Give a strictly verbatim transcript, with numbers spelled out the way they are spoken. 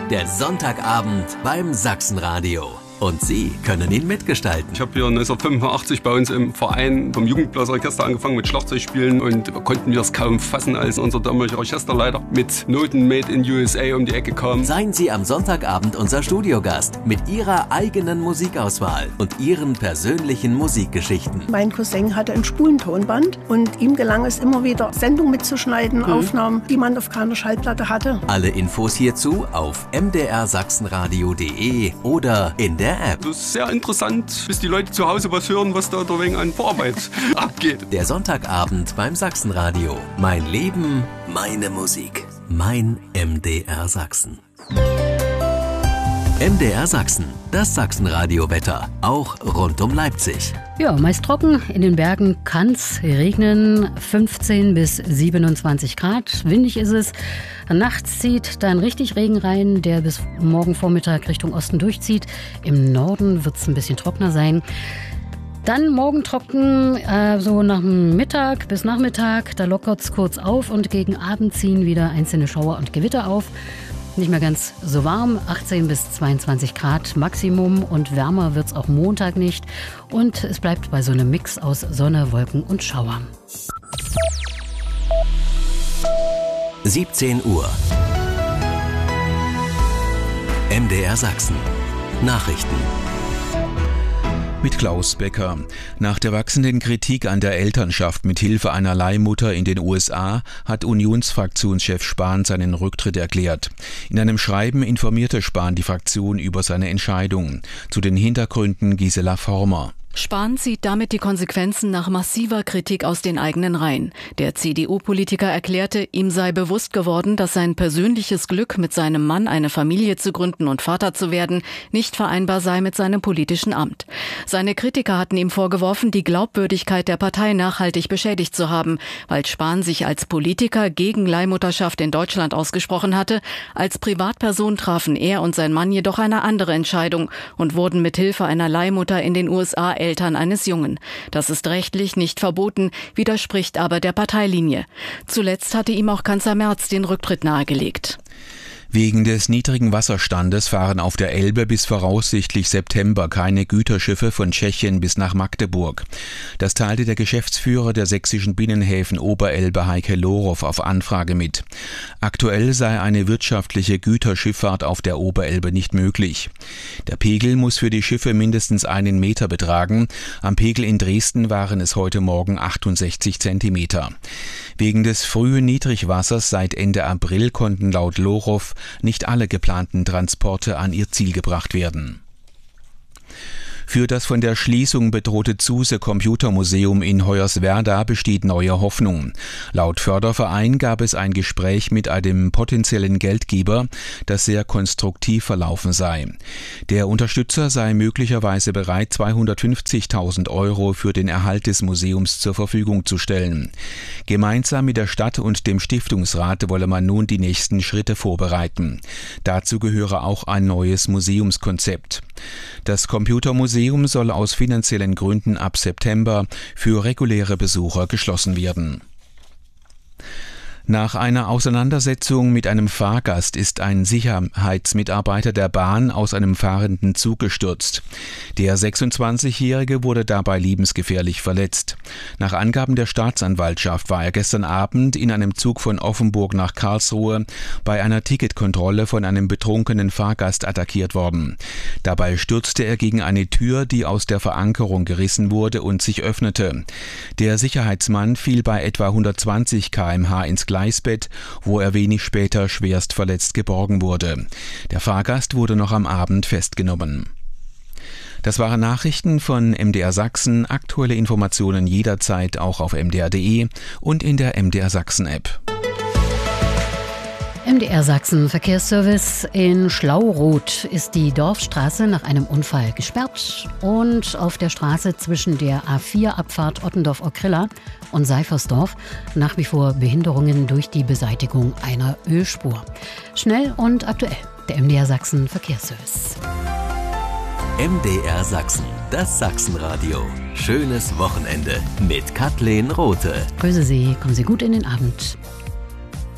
Der Sonntagabend beim Sachsenradio. Und Sie können ihn mitgestalten. Ich habe hier neunzehnhundertfünfundachtzig bei uns im Verein vom Jugendblasorchester angefangen mit Schlagzeugspielen und konnten wir es kaum fassen, als unser damaliger Orchesterleiter mit Noten Made in U S A um die Ecke kam. Seien Sie am Sonntagabend unser Studiogast mit Ihrer eigenen Musikauswahl und Ihren persönlichen Musikgeschichten. Mein Cousin hatte ein Spulentonband und ihm gelang es immer wieder, Sendungen mitzuschneiden, mhm. Aufnahmen, die man auf keiner Schallplatte hatte. Alle Infos hierzu auf m d r sachsenradio punkt d e oder in der App. Das ist sehr interessant, bis die Leute zu Hause was hören, was da der wegen an Vorarbeit abgeht. Der Sonntagabend beim Sachsenradio. Mein Leben, meine Musik. Mein M D R Sachsen. M D R Sachsen, das Sachsenradio-Wetter, auch rund um Leipzig. Ja, meist trocken, in den Bergen kann's regnen, fünfzehn bis siebenundzwanzig Grad, windig ist es. Nachts zieht dann richtig Regen rein, der bis morgen Vormittag Richtung Osten durchzieht. Im Norden wird's ein bisschen trockener sein. Dann morgen trocken, äh, so nach dem Mittag bis Nachmittag, da lockert's kurz auf und gegen Abend ziehen wieder einzelne Schauer und Gewitter auf. Nicht mehr ganz so warm, achtzehn bis zweiundzwanzig Grad Maximum und wärmer wird's auch Montag nicht. Und es bleibt bei so einem Mix aus Sonne, Wolken und Schauern. siebzehn Uhr. M D R Sachsen. Nachrichten. Mit Klaus Becker. Nach der wachsenden Kritik an der Elternschaft mit Hilfe einer Leihmutter in den U S A hat Unionsfraktionschef Spahn seinen Rücktritt erklärt. In einem Schreiben informierte Spahn die Fraktion über seine Entscheidung. Zu den Hintergründen Gisela Former. Spahn zieht damit die Konsequenzen nach massiver Kritik aus den eigenen Reihen. Der C D U-Politiker erklärte, ihm sei bewusst geworden, dass sein persönliches Glück, mit seinem Mann eine Familie zu gründen und Vater zu werden, nicht vereinbar sei mit seinem politischen Amt. Seine Kritiker hatten ihm vorgeworfen, die Glaubwürdigkeit der Partei nachhaltig beschädigt zu haben, weil Spahn sich als Politiker gegen Leihmutterschaft in Deutschland ausgesprochen hatte. Als Privatperson trafen er und sein Mann jedoch eine andere Entscheidung und wurden mit Hilfe einer Leihmutter in den U S A Eltern eines Jungen. Das ist rechtlich nicht verboten, widerspricht aber der Parteilinie. Zuletzt hatte ihm auch Kanzler Merz den Rücktritt nahegelegt. Wegen des niedrigen Wasserstandes fahren auf der Elbe bis voraussichtlich September keine Güterschiffe von Tschechien bis nach Magdeburg. Das teilte der Geschäftsführer der sächsischen Binnenhäfen Oberelbe Heike Lorow auf Anfrage mit. Aktuell sei eine wirtschaftliche Güterschifffahrt auf der Oberelbe nicht möglich. Der Pegel muss für die Schiffe mindestens einen Meter betragen. Am Pegel in Dresden waren es heute Morgen achtundsechzig Zentimeter. Wegen des frühen Niedrigwassers seit Ende April konnten laut Lorow nicht alle geplanten Transporte an ihr Ziel gebracht werden. Für das von der Schließung bedrohte Zuse Computermuseum in Hoyerswerda besteht neue Hoffnung. Laut Förderverein gab es ein Gespräch mit einem potenziellen Geldgeber, das sehr konstruktiv verlaufen sei. Der Unterstützer sei möglicherweise bereit, zweihundertfünfzigtausend Euro für den Erhalt des Museums zur Verfügung zu stellen. Gemeinsam mit der Stadt und dem Stiftungsrat wolle man nun die nächsten Schritte vorbereiten. Dazu gehöre auch ein neues Museumskonzept. Das Computermuseum soll aus finanziellen Gründen ab September für reguläre Besucher geschlossen werden. Nach einer Auseinandersetzung mit einem Fahrgast ist ein Sicherheitsmitarbeiter der Bahn aus einem fahrenden Zug gestürzt. Der sechsundzwanzigjährige wurde dabei lebensgefährlich verletzt. Nach Angaben der Staatsanwaltschaft war er gestern Abend in einem Zug von Offenburg nach Karlsruhe bei einer Ticketkontrolle von einem betrunkenen Fahrgast attackiert worden. Dabei stürzte er gegen eine Tür, die aus der Verankerung gerissen wurde und sich öffnete. Der Sicherheitsmann fiel bei etwa hundertzwanzig Kilometer pro Stunde ins Gleisbett, wo er wenig später schwerst verletzt geborgen wurde. Der Fahrgast wurde noch am Abend festgenommen. Das waren Nachrichten von M D R Sachsen. Aktuelle Informationen jederzeit auch auf m d r punkt d e und in der M D R Sachsen App. M D R Sachsen Verkehrsservice. In Schlauroth ist die Dorfstraße nach einem Unfall gesperrt und auf der Straße zwischen der A vier Abfahrt Ottendorf-Ockrilla und Seifersdorf nach wie vor Behinderungen durch die Beseitigung einer Ölspur. Schnell und aktuell, der M D R Sachsen Verkehrsservice. M D R Sachsen, das Sachsenradio. Schönes Wochenende mit Kathleen Rothe. Grüße Sie, kommen Sie gut in den Abend.